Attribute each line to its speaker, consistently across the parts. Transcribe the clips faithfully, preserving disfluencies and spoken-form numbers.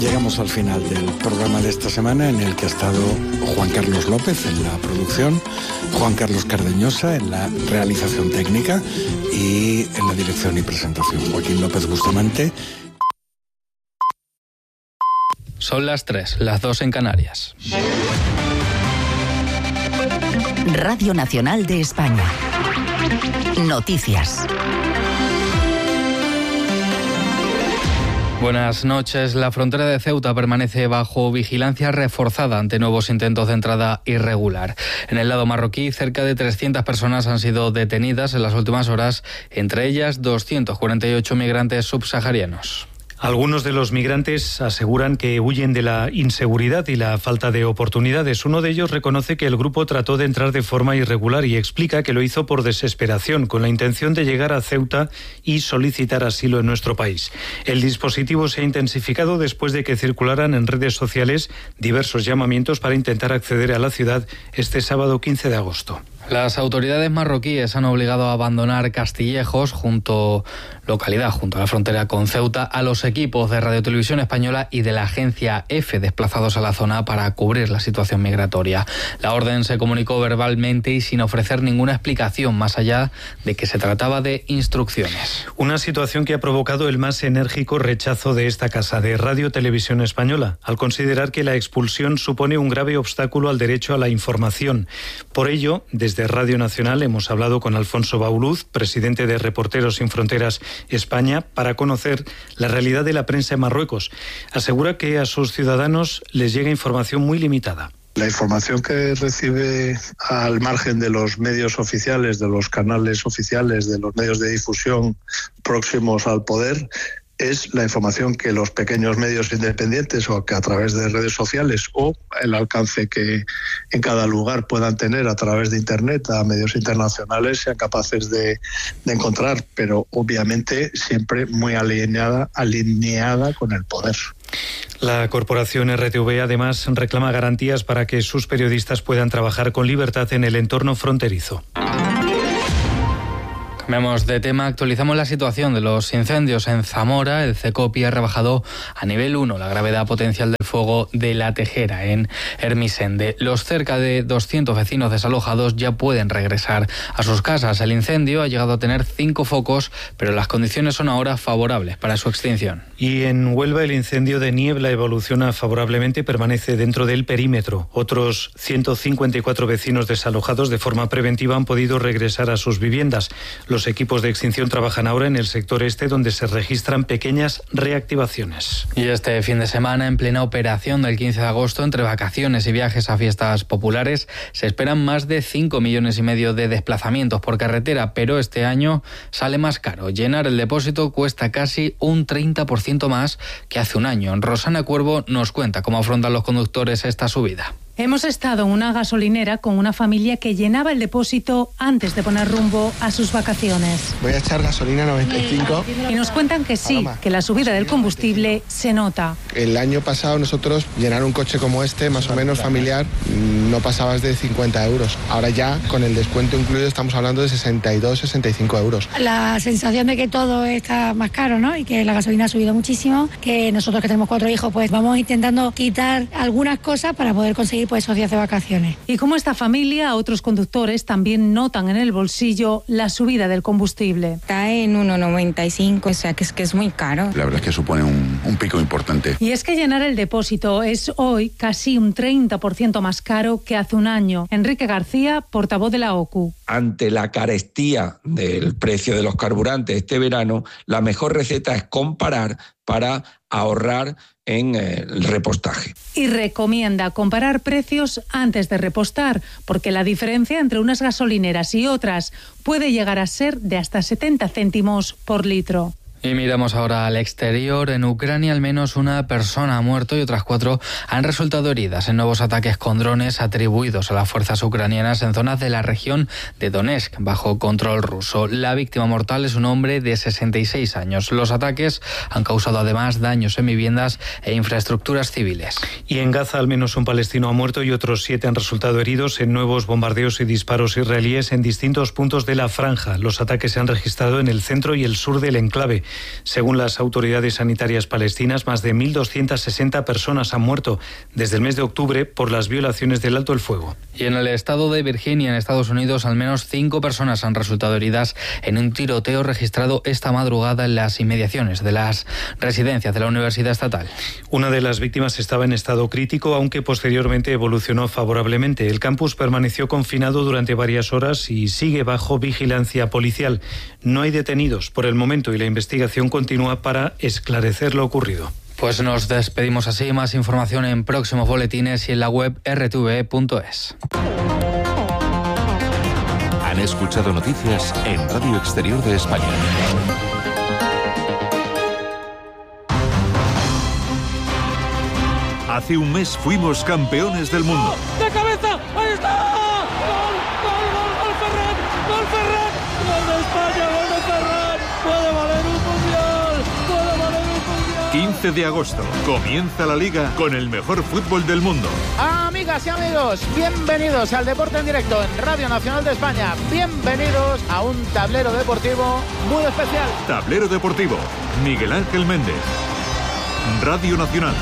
Speaker 1: Llegamos al final del programa de esta semana, en el que ha estado Juan Carlos López en la producción, Juan Carlos Cardeñosa en la realización técnica y en la dirección y presentación, Joaquín López Bustamante.
Speaker 2: Son las tres, las dos en Canarias.
Speaker 3: Radio Nacional de España. Noticias.
Speaker 2: Buenas noches. La frontera de Ceuta permanece bajo vigilancia reforzada ante nuevos intentos de entrada irregular. En el lado marroquí, cerca de trescientas personas han sido detenidas en las últimas horas, entre ellas doscientos cuarenta y ocho migrantes subsaharianos.
Speaker 4: Algunos de los migrantes aseguran que huyen de la inseguridad y la falta de oportunidades. Uno de ellos reconoce que el grupo trató de entrar de forma irregular y explica que lo hizo por desesperación, con la intención de llegar a Ceuta y solicitar asilo en nuestro país. El dispositivo se ha intensificado después de que circularan en redes sociales diversos llamamientos para intentar acceder a la ciudad este sábado quince de agosto.
Speaker 2: Las autoridades marroquíes han obligado a abandonar Castillejos, junto, localidad junto a la frontera con Ceuta, a los equipos de Radio Televisión Española y de la agencia EFE desplazados a la zona para cubrir la situación migratoria. La orden se comunicó verbalmente y sin ofrecer ninguna explicación más allá de que se trataba de instrucciones.
Speaker 4: Una situación que ha provocado el más enérgico rechazo de esta casa de Radio Televisión Española, al considerar que la expulsión supone un grave obstáculo al derecho a la información. Por ello, desde Desde Radio Nacional hemos hablado con Alfonso Bauluz, presidente de Reporteros Sin Fronteras España, para conocer la realidad de la prensa en Marruecos. Asegura que a sus ciudadanos les llega información muy limitada.
Speaker 5: La información que recibe al margen de los medios oficiales, de los canales oficiales, de los medios de difusión próximos al poder, es la información que los pequeños medios independientes o que a través de redes sociales o el alcance que en cada lugar puedan tener a través de Internet a medios internacionales sean capaces de, de encontrar, pero obviamente siempre muy alineada, alineada con el poder.
Speaker 4: La corporación R T V además reclama garantías para que sus periodistas puedan trabajar con libertad en el entorno fronterizo.
Speaker 2: Cambiamos de tema, actualizamos la situación de los incendios en Zamora. El CECOPI ha rebajado a nivel uno la gravedad potencial del fuego de La Tejera, en Ermisende. Los cerca de doscientos vecinos desalojados ya pueden regresar a sus casas. El incendio ha llegado a tener cinco focos, pero las condiciones son ahora favorables para su extinción.
Speaker 4: Y en Huelva el incendio de Niebla evoluciona favorablemente y permanece dentro del perímetro. Otros ciento cincuenta y cuatro vecinos desalojados de forma preventiva han podido regresar a sus viviendas. Los equipos de extinción trabajan ahora en el sector este, donde se registran pequeñas reactivaciones.
Speaker 2: Y este fin de semana, en plena operación del quince de agosto, entre vacaciones y viajes a fiestas populares, se esperan más de cinco millones y medio de desplazamientos por carretera, pero este año sale más caro. Llenar el depósito cuesta casi un treinta por ciento más que hace un año. Rosana Cuervo nos cuenta cómo afrontan los conductores esta subida.
Speaker 6: Hemos estado en una gasolinera con una familia que llenaba el depósito antes de poner rumbo a sus vacaciones.
Speaker 7: Voy a echar gasolina noventa y cinco.
Speaker 6: Y nos cuentan que sí, que la subida del combustible se nota.
Speaker 7: El año pasado nosotros, llenar un coche como este, más o menos familiar, no pasabas de cincuenta euros. Ahora ya, con el descuento incluido, estamos hablando de sesenta y dos, sesenta y cinco euros.
Speaker 8: La sensación de que todo está más caro, ¿no? Y que la gasolina ha subido muchísimo, que nosotros que tenemos cuatro hijos, pues vamos intentando quitar algunas cosas para poder conseguir pues esos días de vacaciones.
Speaker 6: Y como esta familia, otros conductores también notan en el bolsillo la subida del combustible.
Speaker 9: Está en uno noventa y cinco, o sea que es que es muy caro.
Speaker 10: La verdad es que supone un, un pico importante.
Speaker 6: Y es que llenar el depósito es hoy casi un treinta por ciento más caro que hace un año. Enrique García, portavoz de la O C U.
Speaker 11: Ante la carestía del precio de los carburantes este verano, la mejor receta es comparar para ahorrar en el repostaje.
Speaker 6: Y recomienda comparar precios antes de repostar, porque la diferencia entre unas gasolineras y otras puede llegar a ser de hasta setenta céntimos por litro.
Speaker 2: Y miramos ahora al exterior. En Ucrania al menos una persona ha muerto y otras cuatro han resultado heridas en nuevos ataques con drones atribuidos a las fuerzas ucranianas en zonas de la región de Donetsk, bajo control ruso. La víctima mortal es un hombre de sesenta y seis años. Los ataques han causado además daños en viviendas e infraestructuras civiles.
Speaker 4: Y en Gaza al menos un palestino ha muerto y otros siete han resultado heridos en nuevos bombardeos y disparos israelíes en distintos puntos de la franja. Los ataques se han registrado en el centro y el sur del enclave. Según las autoridades sanitarias palestinas, más de mil doscientas sesenta personas han muerto desde el mes de octubre por las violaciones del alto el fuego.
Speaker 2: Y en el estado de Virginia, en Estados Unidos, al menos cinco personas han resultado heridas en un tiroteo registrado esta madrugada en las inmediaciones de las residencias de la Universidad Estatal.
Speaker 4: Una de las víctimas estaba en estado crítico, aunque posteriormente evolucionó favorablemente. El campus permaneció confinado durante varias horas y sigue bajo vigilancia policial. No hay detenidos por el momento y la investigación continúa para esclarecer lo ocurrido.
Speaker 2: Pues nos despedimos así. Más información en próximos boletines y en la web erre te ve punto es.
Speaker 12: Han escuchado noticias en Radio Exterior de España. Hace un mes fuimos campeones del mundo.
Speaker 13: ¡De cabeza! ¡Ahí está! ¡Gol! ¡Gol! ¡Gol! ¡Gol Ferran! ¡Gol Ferran! ¡Gol de España! ¡Gol de Ferran! ¡Puede valer un mundial! ¡Puede valer un mundial!
Speaker 12: quince de agosto. Comienza la Liga con el mejor fútbol del mundo.
Speaker 14: Amigas y amigos, bienvenidos al Deporte en Directo en Radio Nacional de España. Bienvenidos a un tablero deportivo muy especial.
Speaker 12: Tablero deportivo. Miguel Ángel Méndez. Radio Nacional.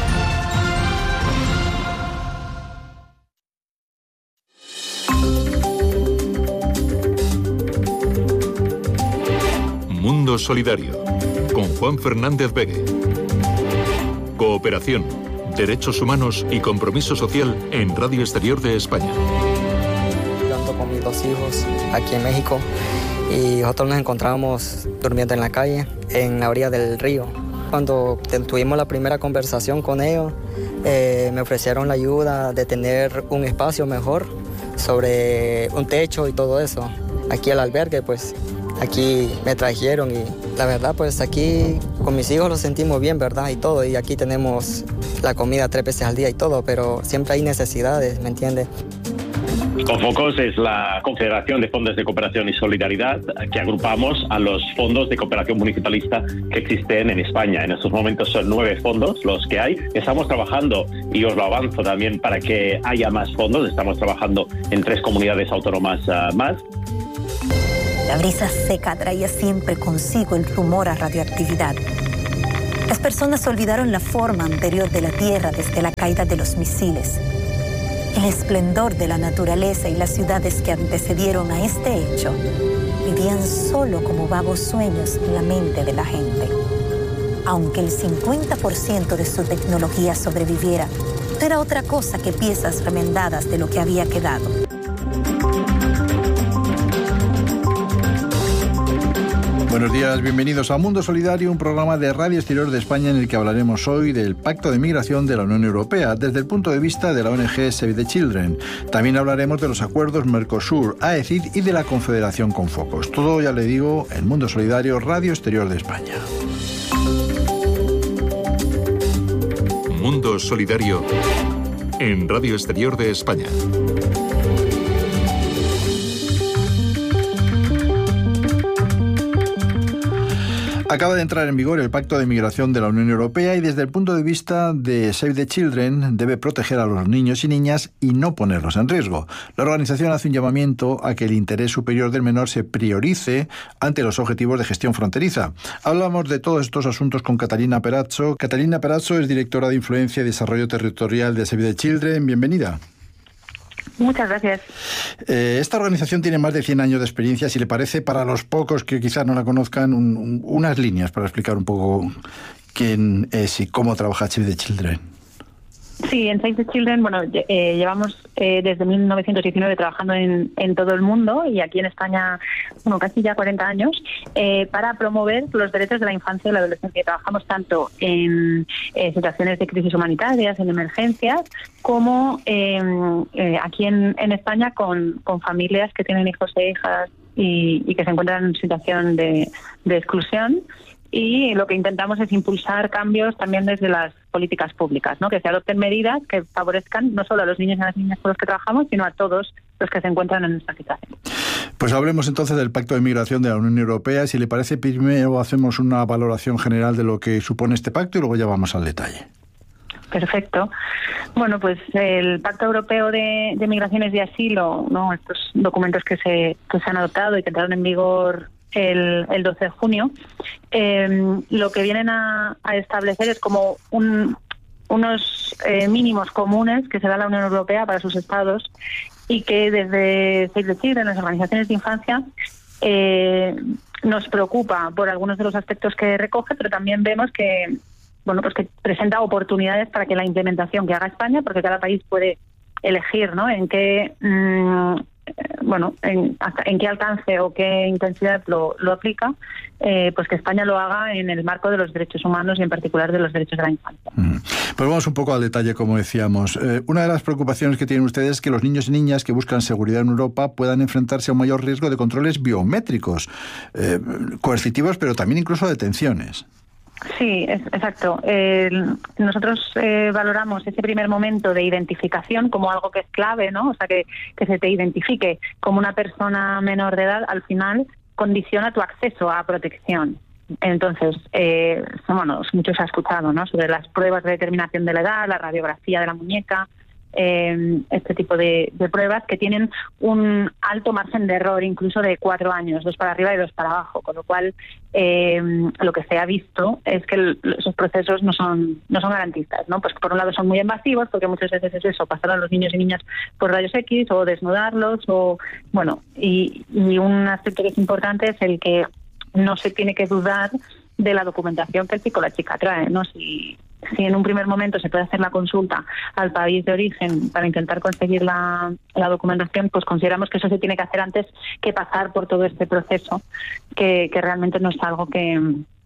Speaker 12: Mundo Solidario, con Juan Fernández Begue. Cooperación, derechos humanos y compromiso social en Radio Exterior de España.
Speaker 15: Yo ando con mis dos hijos aquí en México y nosotros nos encontramos durmiendo en la calle, en la orilla del río. Cuando tuvimos la primera conversación con ellos, eh, me ofrecieron la ayuda de tener un espacio mejor, sobre un techo y todo eso. Aquí al albergue, pues, aquí me trajeron y la verdad, pues aquí con mis hijos lo sentimos bien, ¿verdad? Y todo, y aquí tenemos la comida tres veces al día y todo, pero siempre hay necesidades, ¿me entiendes?
Speaker 16: Confocos es la Confederación de Fondos de Cooperación y Solidaridad que agrupamos a los fondos de cooperación municipalista que existen en España. En estos momentos son nueve fondos los que hay. Estamos trabajando, y os lo avanzo también, para que haya más fondos. Estamos trabajando en tres comunidades autónomas uh, más.
Speaker 17: La brisa seca traía siempre consigo el rumor a radioactividad. Las personas olvidaron la forma anterior de la Tierra desde la caída de los misiles. El esplendor de la naturaleza y las ciudades que antecedieron a este hecho vivían solo como vagos sueños en la mente de la gente. Aunque el cincuenta por ciento de su tecnología sobreviviera, no era otra cosa que piezas remendadas de lo que había quedado.
Speaker 18: Buenos días, bienvenidos a Mundo Solidario, un programa de Radio Exterior de España en el que hablaremos hoy del Pacto de Migración de la Unión Europea desde el punto de vista de la O N G Save the Children. También hablaremos de los acuerdos Mercosur, A E C I D y de la Confederación Confocos. Todo, ya le digo, en Mundo Solidario, Radio Exterior de España.
Speaker 12: Mundo Solidario en Radio Exterior de España.
Speaker 18: Acaba de entrar en vigor el Pacto de Migración de la Unión Europea y desde el punto de vista de Save the Children debe proteger a los niños y niñas y no ponerlos en riesgo. La organización hace un llamamiento a que el interés superior del menor se priorice ante los objetivos de gestión fronteriza. Hablamos de todos estos asuntos con Catalina Perazzo. Catalina Perazzo es directora de Influencia y Desarrollo Territorial de Save the Children. Bienvenida.
Speaker 19: Muchas gracias.
Speaker 18: Eh, esta organización tiene más de cien años de experiencia. Si le parece, para los pocos que quizás no la conozcan, un, un, unas líneas para explicar un poco quién es y cómo trabaja Save the Children.
Speaker 19: Sí, en Save the Children, bueno, eh, llevamos eh, desde mil novecientos diecinueve trabajando en, en todo el mundo y aquí en España, bueno, casi ya cuarenta años, eh, para promover los derechos de la infancia y la adolescencia. Trabajamos tanto en eh, situaciones de crisis humanitarias, en emergencias, como eh, eh, aquí en, en España con, con familias que tienen hijos e hijas y, y que se encuentran en situación de, de exclusión. Y lo que intentamos es impulsar cambios también desde las políticas públicas, ¿no? Que se adopten medidas que favorezcan no solo a los niños y a las niñas con los que trabajamos, sino a todos los que se encuentran en esta situación.
Speaker 18: Pues hablemos entonces del Pacto de Migración de la Unión Europea. Si le parece, primero hacemos una valoración general de lo que supone este pacto y luego ya vamos al detalle.
Speaker 19: Perfecto. Bueno, pues el Pacto Europeo de, de Migraciones y Asilo, ¿no? Estos documentos que se, que se han adoptado y que entraron en vigor el, el doce de junio, eh, lo que vienen a, a establecer es como un, unos eh, mínimos comunes que se da la Unión Europea para sus estados y que desde Save the Children, las organizaciones de infancia, eh, nos preocupa por algunos de los aspectos que recoge, pero también vemos que, bueno, pues que presenta oportunidades para que la implementación que haga España, porque cada país puede elegir, ¿no?, en qué mmm, bueno, en, hasta, en qué alcance o qué intensidad lo, lo aplica, eh, pues que España lo haga en el marco de los derechos humanos y en particular de los derechos de la infancia.
Speaker 18: Mm. Pues vamos un poco al detalle, como decíamos. Eh, una de las preocupaciones que tienen ustedes es que los niños y niñas que buscan seguridad en Europa puedan enfrentarse a un mayor riesgo de controles biométricos, eh, coercitivos, pero también incluso detenciones.
Speaker 19: Sí, es, exacto. Eh, nosotros eh, valoramos ese primer momento de identificación como algo que es clave, ¿no? O sea, que, que se te identifique como una persona menor de edad, al final condiciona tu acceso a protección. Entonces, eh, bueno, mucho se ha escuchado, ¿no?, sobre las pruebas de determinación de la edad, la radiografía de la muñeca, eh, este tipo de, de pruebas que tienen un alto margen de error, incluso de cuatro años, dos para arriba y dos para abajo, con lo cual eh, lo que se ha visto es que el, esos procesos no son no son garantistas, ¿no? Pues por un lado son muy invasivos, porque muchas veces es eso, pasar a los niños y niñas por rayos X o desnudarlos, o bueno, y, y un aspecto que es importante es el que no se tiene que dudar de la documentación que el chico o la chica trae, ¿no? Si Si en un primer momento se puede hacer la consulta al país de origen para intentar conseguir la, la documentación, pues consideramos que eso se tiene que hacer antes que pasar por todo este proceso, que, que realmente no es algo que,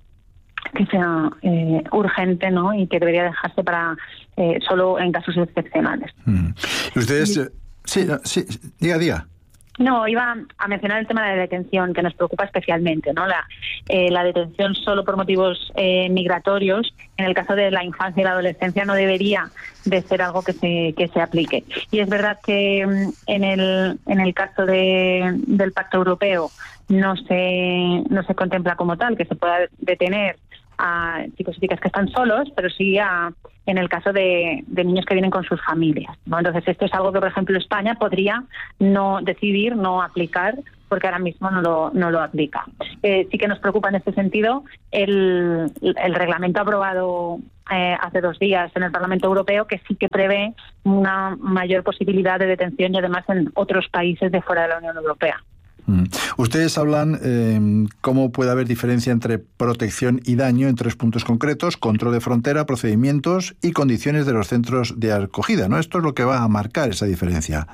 Speaker 19: que sea eh, urgente, ¿no?, y que debería dejarse para eh, solo en casos excepcionales.
Speaker 18: Mm. Ustedes, eh, sí, sí, diga, diga.
Speaker 19: No, iba a mencionar el tema de la detención, que nos preocupa especialmente, ¿no? La, eh, la detención solo por motivos eh, migratorios, en el caso de la infancia y la adolescencia, no debería de ser algo que se que se aplique. Y es verdad que en el en el caso de, del Pacto Europeo no se no se contempla como tal que se pueda detener a chicos y chicas que están solos, pero sí a, en el caso de, de niños que vienen con sus familias, ¿no? Entonces esto es algo que, por ejemplo, España podría no decidir, no aplicar, porque ahora mismo no lo, no lo aplica. Eh, sí que nos preocupa en este sentido el, el reglamento aprobado eh, hace dos días en el Parlamento Europeo, que sí que prevé una mayor posibilidad de detención y además en otros países de fuera de la Unión Europea.
Speaker 18: Mm. Ustedes hablan eh, cómo puede haber diferencia entre protección y daño en tres puntos concretos: control de frontera, procedimientos y condiciones de los centros de acogida, ¿no? Esto es lo que va a marcar esa diferencia.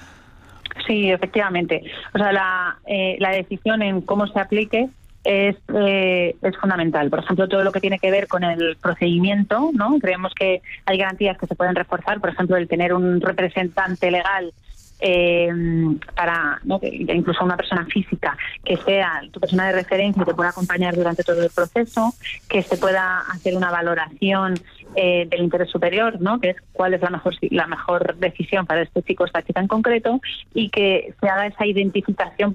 Speaker 19: Sí, efectivamente. O sea, la, eh, la decisión en cómo se aplique es, eh, es fundamental. Por ejemplo, todo lo que tiene que ver con el procedimiento, ¿no? Creemos que hay garantías que se pueden reforzar, por ejemplo, el tener un representante legal Eh, para, ¿no?, que incluso una persona física que sea tu persona de referencia y te pueda acompañar durante todo el proceso, que se pueda hacer una valoración eh, del interés superior, ¿no?, que es cuál es la mejor la mejor decisión para este chico o esta chica en concreto, y que se haga esa identificación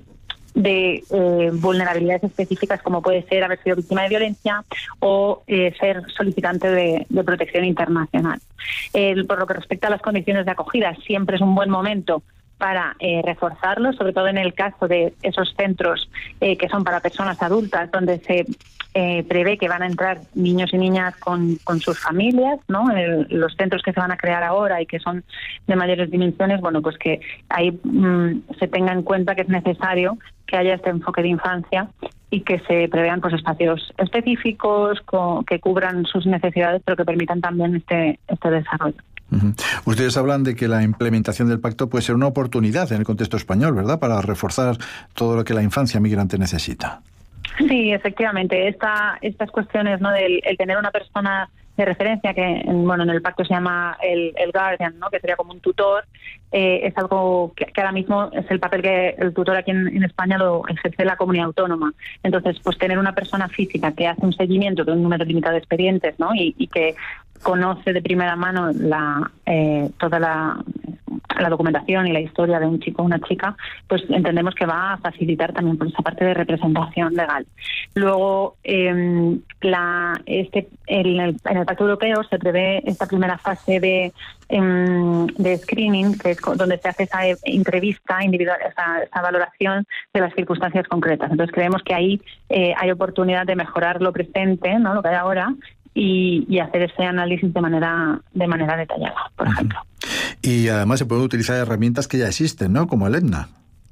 Speaker 19: de eh, vulnerabilidades específicas, como puede ser haber sido víctima de violencia o eh, ser solicitante de, de protección internacional. Eh, por lo que respecta a las condiciones de acogida, siempre es un buen momento para eh, reforzarlo, sobre todo en el caso de esos centros eh, que son para personas adultas, donde se eh, prevé que van a entrar niños y niñas con, con sus familias, ¿no? El, los centros que se van a crear ahora y que son de mayores dimensiones, bueno, pues que ahí mmm, se tenga en cuenta que es necesario que haya este enfoque de infancia y que se prevean, pues, espacios específicos con, que cubran sus necesidades, pero que permitan también este, este desarrollo.
Speaker 18: Uh-huh. Ustedes hablan de que la implementación del pacto puede ser una oportunidad en el contexto español, ¿verdad?, para reforzar todo lo que la infancia migrante necesita.
Speaker 19: Sí, efectivamente. Esta, estas cuestiones, ¿no?, del el tener una persona de referencia, que en, bueno, en el pacto se llama el, el guardian, ¿no?, que sería como un tutor, eh, es algo que, que ahora mismo es el papel que el tutor aquí en, en España lo ejerce la comunidad autónoma. Entonces, pues tener una persona física que hace un seguimiento de un número limitado de expedientes, ¿no?, y, y que conoce de primera mano la eh, toda la, la documentación y la historia de un chico o una chica, pues entendemos que va a facilitar también por esa parte de representación legal. Luego, eh, la, este, el, el, en el Pacto Europeo se prevé esta primera fase de em, de screening, que es donde se hace esa entrevista individual, esa, esa valoración de las circunstancias concretas. Entonces creemos que ahí eh, hay oportunidad de mejorar lo presente, ¿no?, lo que hay ahora, y, y hacer ese análisis de manera de manera detallada, por ejemplo.
Speaker 18: Y además se pueden utilizar herramientas que ya existen, ¿no?, como el Etna.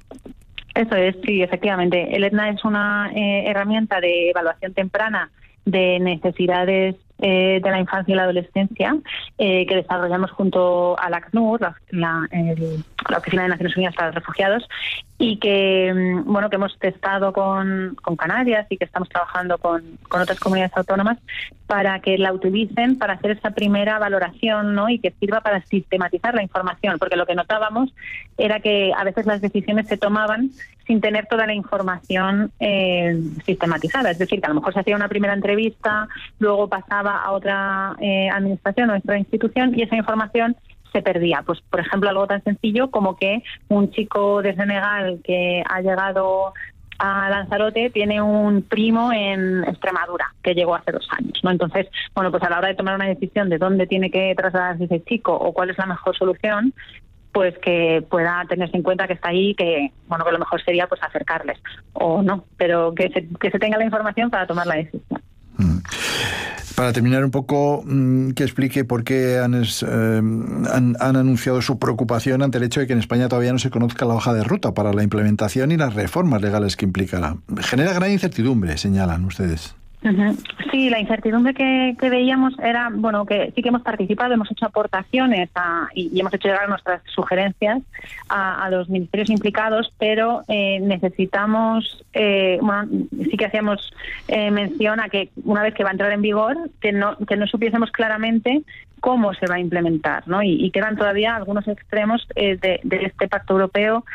Speaker 19: Eso es, sí, efectivamente. El Etna es una eh, herramienta de evaluación temprana de necesidades eh, de la infancia y la adolescencia eh, que desarrollamos junto al ACNUR, la, la, el, la Oficina de Naciones Unidas para los Refugiados, y que bueno que hemos testado con, con Canarias y que estamos trabajando con, con otras comunidades autónomas para que la utilicen para hacer esa primera valoración, ¿no?, y que sirva para sistematizar la información, porque lo que notábamos era que a veces las decisiones se tomaban sin tener toda la información eh, sistematizada. Es decir, que a lo mejor se hacía una primera entrevista, luego pasaba a otra eh, administración o otra institución y esa información se perdía. Pues, por ejemplo, algo tan sencillo como que un chico de Senegal que ha llegado a Lanzarote tiene un primo en Extremadura que llegó hace dos años, ¿no? Entonces, bueno, pues a la hora de tomar una decisión de dónde tiene que trasladarse ese chico o cuál es la mejor solución, pues que pueda tenerse en cuenta que está ahí, que bueno, que lo mejor sería pues acercarles o no, pero que se, que se tenga la información para tomar la decisión.
Speaker 18: Mm. Para terminar un poco, que explique por qué han, eh, han, han anunciado su preocupación ante el hecho de que en España todavía no se conozca la hoja de ruta para la implementación y las reformas legales que implicará. Genera gran incertidumbre, señalan ustedes.
Speaker 19: Uh-huh. Sí, la incertidumbre que, que veíamos era, bueno, que sí que hemos participado, hemos hecho aportaciones a, y, y hemos hecho llegar nuestras sugerencias a, a los ministerios implicados, pero eh, necesitamos, eh, bueno, sí que hacíamos eh, mención a que una vez que va a entrar en vigor, que no, que no supiésemos claramente cómo se va a implementar, ¿no? Y, y quedan todavía algunos extremos eh, de, de este pacto europeo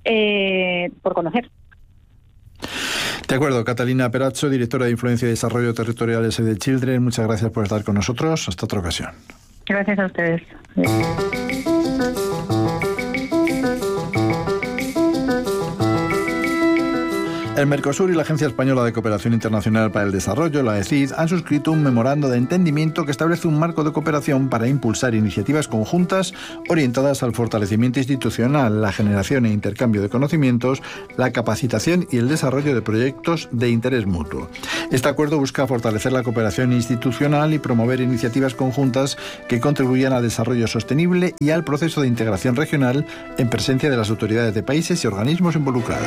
Speaker 19: eh, por conocer.
Speaker 18: De acuerdo, Catalina Perazzo, directora de Influencia y Desarrollo Territorial de Save the Children, muchas gracias por estar con nosotros. Hasta otra ocasión.
Speaker 19: Gracias a ustedes.
Speaker 18: El Mercosur y la Agencia Española de Cooperación Internacional para el Desarrollo, la E C I D, han suscrito un memorando de entendimiento que establece un marco de cooperación para impulsar iniciativas conjuntas orientadas al fortalecimiento institucional, la generación e intercambio de conocimientos, la capacitación y el desarrollo de proyectos de interés mutuo. Este acuerdo busca fortalecer la cooperación institucional y promover iniciativas conjuntas que contribuyan al desarrollo sostenible y al proceso de integración regional en presencia de las autoridades de países y organismos involucrados.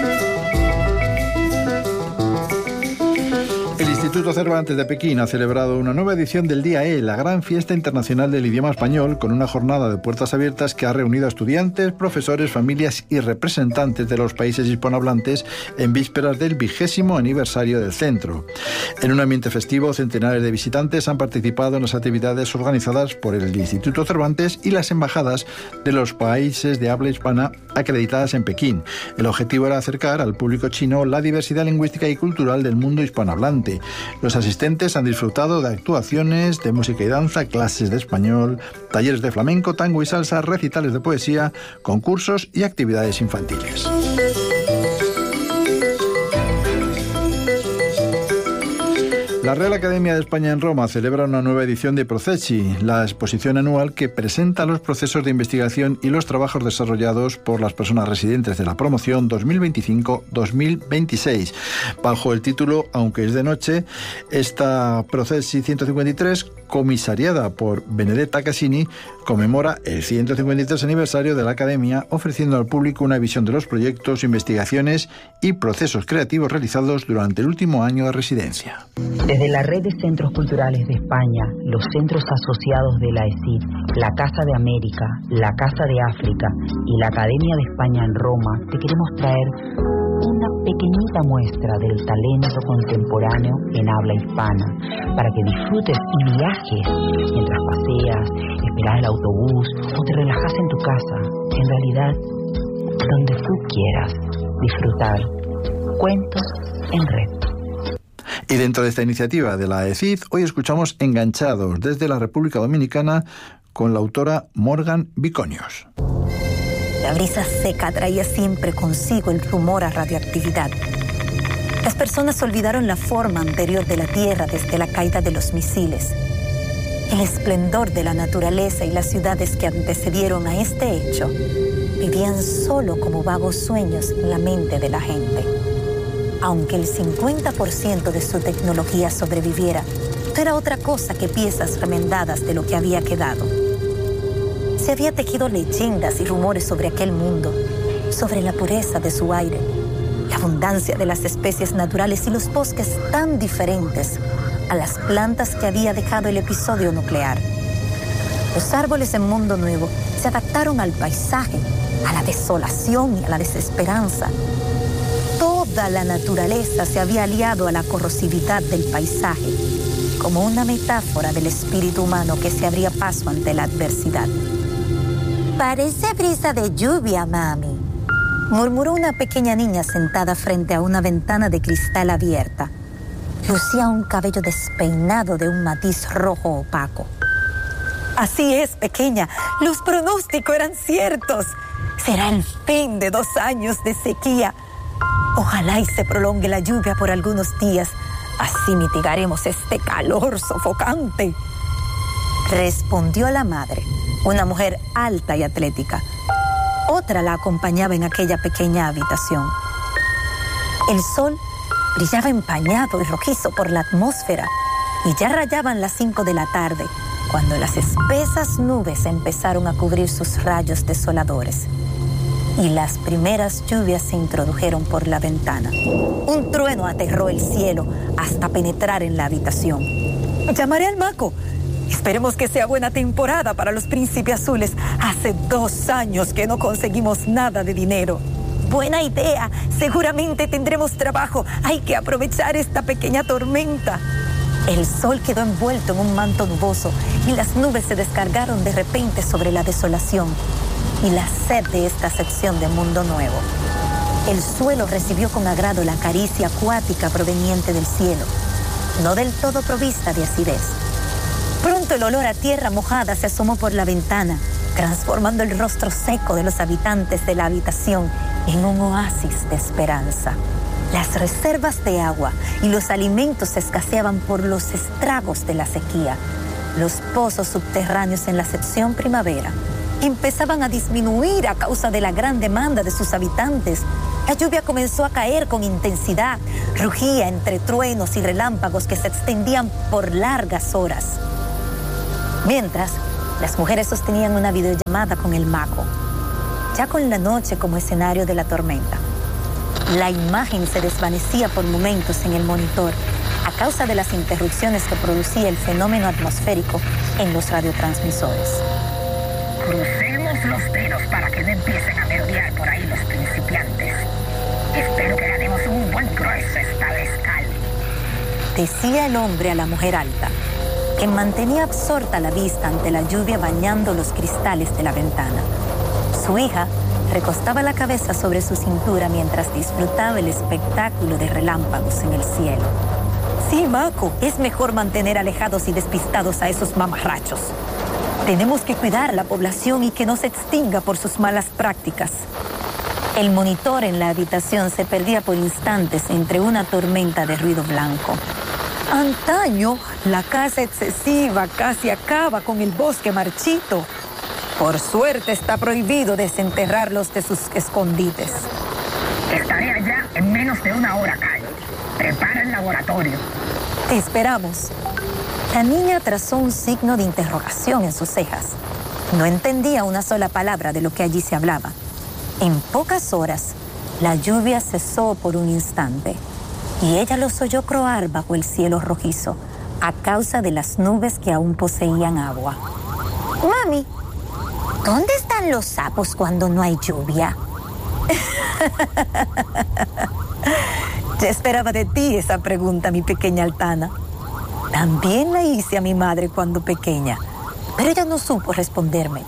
Speaker 18: El Instituto Cervantes de Pekín ha celebrado una nueva edición del Día E, la gran fiesta internacional del idioma español, con una jornada de puertas abiertas que ha reunido a estudiantes, profesores, familias y representantes de los países hispanohablantes en vísperas del vigésimo aniversario del centro. En un ambiente festivo, centenares de visitantes han participado en las actividades organizadas por el Instituto Cervantes y las embajadas de los países de habla hispana acreditadas en Pekín. El objetivo era acercar al público chino la diversidad lingüística y cultural del mundo hispanohablante. Los asistentes han disfrutado de actuaciones de música y danza, clases de español, talleres de flamenco, tango y salsa, recitales de poesía, concursos y actividades infantiles. La Real Academia de España en Roma celebra una nueva edición de Processi, la exposición anual que presenta los procesos de investigación y los trabajos desarrollados por las personas residentes de la promoción dos mil veinticinco dos mil veintiséis. Bajo el título Aunque es de noche, esta Processi ciento cincuenta y tres, comisariada por Benedetta Cassini, conmemora el ciento cincuenta y tres aniversario de la Academia, ofreciendo al público una visión de los proyectos, investigaciones y procesos creativos realizados durante el último año de residencia.
Speaker 20: Desde la Red de Centros Culturales de España, los centros asociados de la E S I D, la Casa de América, la Casa de África y la Academia de España en Roma, te queremos traer una pequeñita muestra del talento contemporáneo en habla hispana, para que disfrutes y viajes mientras paseas, esperas el autobús o te relajas en tu casa. En realidad, donde tú quieras disfrutar cuentos en red.
Speaker 18: Y dentro de esta iniciativa de la E C I D, hoy escuchamos Enganchados desde la República Dominicana con la autora Morgan Viconios.
Speaker 17: La brisa seca traía siempre consigo el rumor a radioactividad. Las personas olvidaron la forma anterior de la Tierra desde la caída de los misiles. El esplendor de la naturaleza y las ciudades que antecedieron a este hecho vivían solo como vagos sueños en la mente de la gente. Aunque el cincuenta por ciento de su tecnología sobreviviera, no era otra cosa que piezas remendadas de lo que había quedado. Se había tejido leyendas y rumores sobre aquel mundo, sobre la pureza de su aire, la abundancia de las especies naturales y los bosques tan diferentes a las plantas que había dejado el episodio nuclear. Los árboles en Mundo Nuevo se adaptaron al paisaje, a la desolación y a la desesperanza. Toda la naturaleza se había aliado a la corrosividad del paisaje, como una metáfora del espíritu humano que se abría paso ante la adversidad. Parece brisa de lluvia, mami, murmuró una pequeña niña sentada frente a una ventana de cristal abierta. Lucía un cabello despeinado de un matiz rojo opaco. Así es, pequeña, los pronósticos eran ciertos. Será el fin de dos años de sequía. Ojalá y se prolongue la lluvia por algunos días. Así mitigaremos este calor sofocante. Respondió la madre, una mujer alta y atlética. Otra la acompañaba en aquella pequeña habitación. El sol brillaba empañado y rojizo por la atmósfera y ya rayaban las cinco de la tarde cuando las espesas nubes empezaron a cubrir sus rayos desoladores y las primeras lluvias se introdujeron por la ventana. Un trueno aterró el cielo hasta penetrar en la habitación. Llamaré al Mako. Esperemos que sea buena temporada para los príncipes azules. Hace dos años que no conseguimos nada de dinero. Buena idea. Seguramente tendremos trabajo. Hay que aprovechar esta pequeña tormenta. El sol quedó envuelto en un manto nuboso y las nubes se descargaron de repente sobre la desolación y la sed de esta sección de Mundo Nuevo. El suelo recibió con agrado la caricia acuática proveniente del cielo, no del todo provista de acidez. Pronto el olor a tierra mojada se asomó por la ventana, transformando el rostro seco de los habitantes de la habitación en un oasis de esperanza. Las reservas de agua y los alimentos escaseaban por los estragos de la sequía. Los pozos subterráneos en la sección primavera empezaban a disminuir a causa de la gran demanda de sus habitantes. La lluvia comenzó a caer con intensidad, rugía entre truenos y relámpagos que se extendían por largas horas. Mientras, las mujeres sostenían una videollamada con el Mako, ya con la noche como escenario de la tormenta. La imagen se desvanecía por momentos en el monitor a causa de las interrupciones que producía el fenómeno atmosférico en los radiotransmisores.
Speaker 21: Crucemos los dedos para que no empiecen a merodear por ahí los principiantes. Espero que ganemos un buen grueso esta vez, Cal.
Speaker 17: Decía el hombre a la mujer alta, que mantenía absorta la vista ante la lluvia bañando los cristales de la ventana. Su hija recostaba la cabeza sobre su cintura mientras disfrutaba el espectáculo de relámpagos en el cielo. Sí, Mako, es mejor mantener alejados y despistados a esos mamarrachos. Tenemos que cuidar a la población y que no se extinga por sus malas prácticas. El monitor en la habitación se perdía por instantes entre una tormenta de ruido blanco. Antaño, la caza excesiva casi acaba con el bosque marchito. Por suerte está prohibido desenterrarlos de sus escondites.
Speaker 21: Estaré allá en menos de una hora, Cal. Prepara el laboratorio.
Speaker 17: Te esperamos. La niña trazó un signo de interrogación en sus cejas. No entendía una sola palabra de lo que allí se hablaba. En pocas horas, la lluvia cesó por un instante y ella los oyó croar bajo el cielo rojizo a causa de las nubes que aún poseían agua. Mami, ¿dónde están los sapos cuando no hay lluvia? Ya esperaba de ti esa pregunta, mi pequeña Altana. También la hice a mi madre cuando pequeña, pero ella no supo responderme.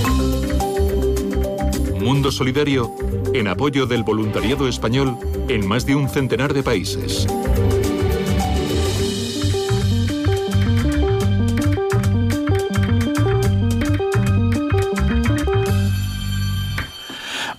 Speaker 12: Mundo Solidario, en apoyo del voluntariado español en más de un centenar de países.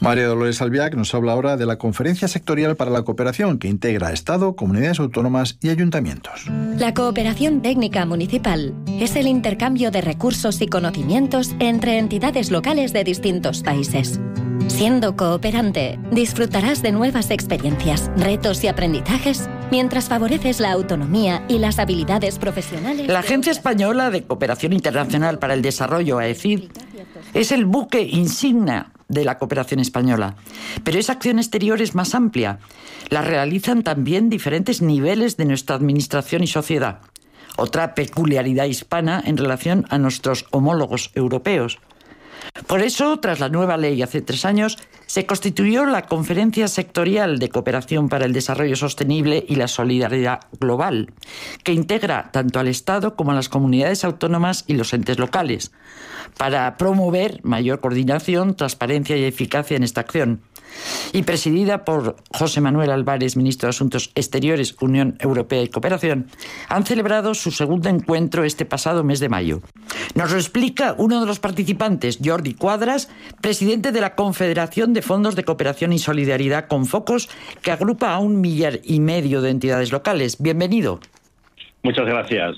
Speaker 18: María Dolores Albiac nos habla ahora de la Conferencia Sectorial para la Cooperación, que integra Estado, comunidades autónomas y ayuntamientos.
Speaker 1: La cooperación técnica municipal es el intercambio de recursos y conocimientos entre entidades locales de distintos países. Siendo cooperante, disfrutarás de nuevas experiencias, retos y aprendizajes mientras favoreces la autonomía y las habilidades profesionales.
Speaker 22: La Agencia Española de Cooperación Internacional para el Desarrollo, A E C I D, es el buque insignia de la cooperación española. Pero esa acción exterior es más amplia. La realizan también diferentes niveles de nuestra administración y sociedad. Otra peculiaridad hispana en relación a nuestros homólogos europeos. Por eso, tras la nueva ley hace tres años, se constituyó la Conferencia Sectorial de Cooperación para el Desarrollo Sostenible y la Solidaridad Global, que integra tanto al Estado como a las comunidades autónomas y los entes locales, para promover mayor coordinación, transparencia y eficacia en esta acción. Y presidida por José Manuel Álvarez, ministro de Asuntos Exteriores, Unión Europea y Cooperación, han celebrado su segundo encuentro este pasado mes de mayo. Nos lo explica uno de los participantes, Jordi Cuadras, presidente de la Confederación de Fondos de Cooperación y Solidaridad Confocos, que agrupa a un millar y medio de entidades locales. Bienvenido.
Speaker 16: Muchas gracias.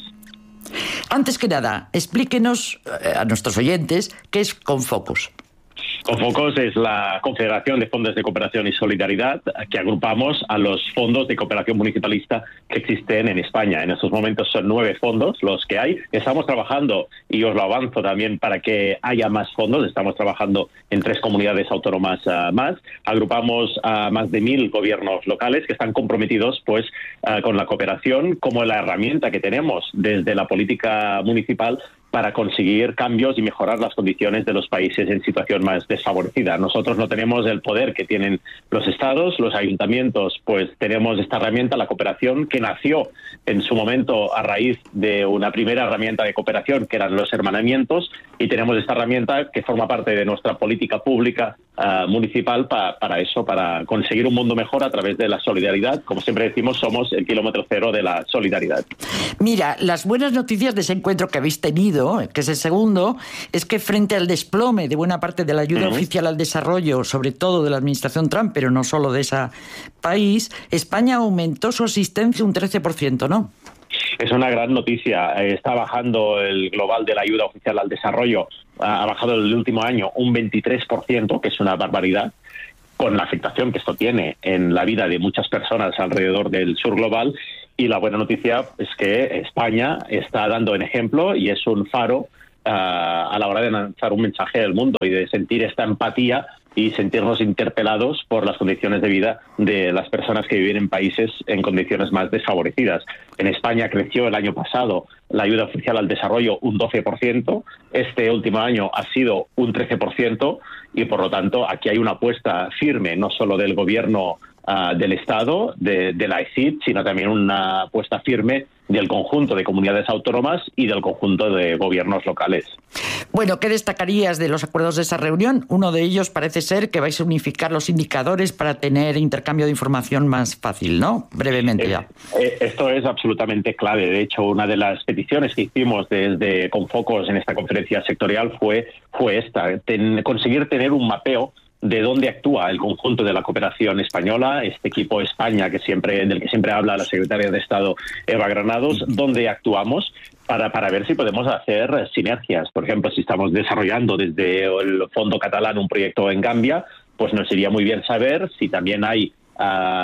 Speaker 22: Antes que nada, explíquenos a nuestros oyentes qué es Confocos.
Speaker 16: Confocos es la Confederación de Fondos de Cooperación y Solidaridad que agrupamos a los fondos de cooperación municipalista que existen en España. En estos momentos son nueve fondos los que hay. Estamos trabajando, y os lo avanzo también, para que haya más fondos. Estamos trabajando en tres comunidades autónomas uh, más. Agrupamos a más de mil gobiernos locales que están comprometidos pues uh, con la cooperación como la herramienta que tenemos desde la política municipal para conseguir cambios y mejorar las condiciones de los países en situación más desfavorecida. Nosotros no tenemos el poder que tienen los estados, los ayuntamientos, pues tenemos esta herramienta, la cooperación, que nació en su momento a raíz de una primera herramienta de cooperación, que eran los hermanamientos, y tenemos esta herramienta que forma parte de nuestra política pública uh, municipal pa, para eso, para conseguir un mundo mejor a través de la solidaridad. Como siempre decimos, somos el kilómetro cero de la solidaridad.
Speaker 22: Mira, las buenas noticias de ese encuentro que habéis tenido, que es el segundo, es que frente al desplome de buena parte de la ayuda uh-huh. oficial al desarrollo, sobre todo de la administración Trump, pero no solo de ese país, España aumentó su asistencia un trece por ciento, ¿no?
Speaker 16: Es una gran noticia. Está bajando el global de la ayuda oficial al desarrollo, ha bajado el último año un veintitrés por ciento, que es una barbaridad, con la afectación que esto tiene en la vida de muchas personas alrededor del sur global. Y la buena noticia es que España está dando un ejemplo y es un faro uh, a la hora de lanzar un mensaje al mundo y de sentir esta empatía y sentirnos interpelados por las condiciones de vida de las personas que viven en países en condiciones más desfavorecidas. En España creció el año pasado la ayuda oficial al desarrollo un doce por ciento, este último año ha sido un trece por ciento y por lo tanto aquí hay una apuesta firme no solo del gobierno Uh, del Estado, de, de la E C I D, sino también una apuesta firme del conjunto de comunidades autónomas y del conjunto de gobiernos locales.
Speaker 22: Bueno, ¿qué destacarías de los acuerdos de esa reunión? Uno de ellos parece ser que vais a unificar los indicadores para tener intercambio de información más fácil, ¿no? Brevemente ya.
Speaker 16: Eh, esto es absolutamente clave. De hecho, una de las peticiones que hicimos desde Confocos en esta conferencia sectorial fue, fue esta, ten, conseguir tener un mapeo de dónde actúa el conjunto de la cooperación española, este equipo España que siempre del que siempre habla la secretaria de Estado Eva Granados, dónde actuamos para, para ver si podemos hacer sinergias. Por ejemplo, si estamos desarrollando desde el Fondo Catalán un proyecto en Gambia, pues nos iría muy bien saber si también hay uh,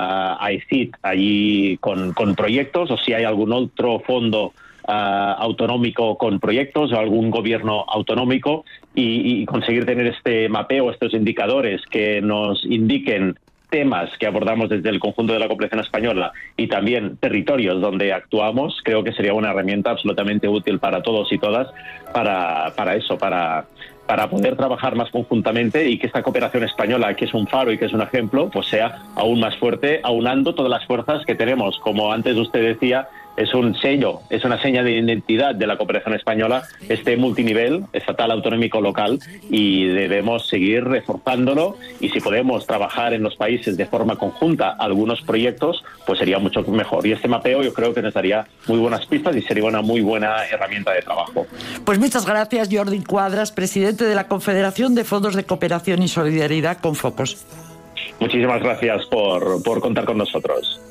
Speaker 16: A E C I D allí con, con proyectos o si hay algún otro fondo Uh, autonómico con proyectos o algún gobierno autonómico y, y conseguir tener este mapeo, estos indicadores que nos indiquen temas que abordamos desde el conjunto de la cooperación española y también territorios donde actuamos, creo que sería una herramienta absolutamente útil para todos y todas para, para eso, para, para poder trabajar más conjuntamente y que esta cooperación española, que es un faro y que es un ejemplo, pues sea aún más fuerte, aunando todas las fuerzas que tenemos. Como antes usted decía, es un sello, es una seña de identidad de la cooperación española, este multinivel, estatal, autonómico, local, y debemos seguir reforzándolo, y si podemos trabajar en los países de forma conjunta algunos proyectos, pues sería mucho mejor. Y este mapeo yo creo que nos daría muy buenas pistas y sería una muy buena herramienta de trabajo.
Speaker 22: Pues muchas gracias, Jordi Cuadras, presidente de la Confederación de Fondos de Cooperación y Solidaridad con Focos.
Speaker 16: Muchísimas gracias por, por contar con nosotros.